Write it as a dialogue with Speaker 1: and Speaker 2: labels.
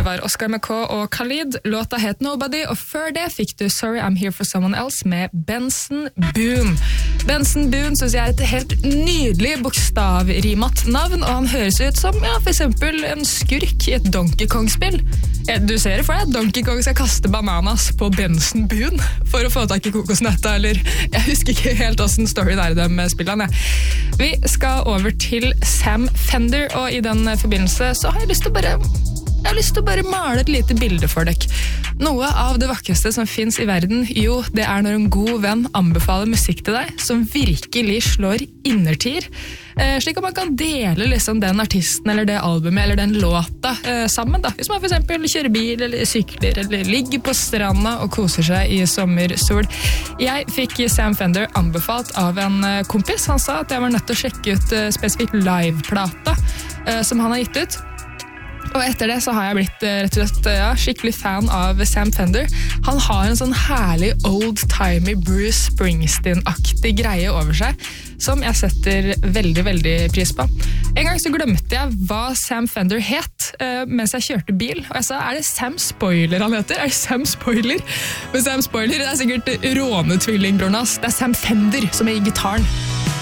Speaker 1: var Oscar McCaw og Khalid. Låta het Nobody, og før det fikk du Sorry I'm Here For Someone Else med Benson Boone. Benson Boone synes jeg er et helt nydelig bokstavrimat navn, og han høres ut som for eksempel en skurk i et Donkey Kong-spill. Du ser det for deg, Donkey Kong skal kaste bananas på Benson Boone for å få tak i kokosnøtta, eller jeg husker ikke helt hvordan storyen er i dem spillene. Vi skal over til Sam Fender, og i den forbindelse så har jeg lyst til å bare male et lite bilde for deg. Noe av det vakreste som finnes i verden, jo, det er når en god venn anbefaler musikk til deg, som virkelig slår innertier, slik at man kan dele liksom den artisten, eller det albumet, eller den låta sammen da. Hvis man for eksempel kjører bil, eller sykler, eller ligger på stranda og koser seg i sommersol. Jeg fikk Sam Fender anbefalt av en kompis. Han sa at jeg var nødt til å sjekke ut spesifikt liveplata som han har gitt ut. Og etter det så har jeg blitt rett og slett skikkelig fan av Sam Fender. Han har en sånn herlig old-timey Bruce Springsteen-aktig greie over seg, som jeg setter veldig, veldig pris på. En gang så glemte jeg hva Sam Fender het mens jeg kjørte bil, og jeg sa, er det Sam Spoiler han heter? Er det Sam Spoiler? Men Sam Spoiler, det er sikkert rånetvillingbroren hans. Det er Sam Fender som er i gitaren.